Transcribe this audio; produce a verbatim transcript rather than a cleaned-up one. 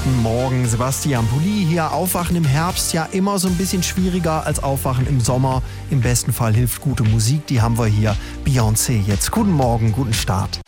Guten Morgen, Sebastian Pulli hier. Aufwachen im Herbst ja immer so ein bisschen schwieriger als Aufwachen im Sommer. Im besten Fall hilft gute Musik, die haben wir hier. Beyoncé jetzt. Guten Morgen, guten Start.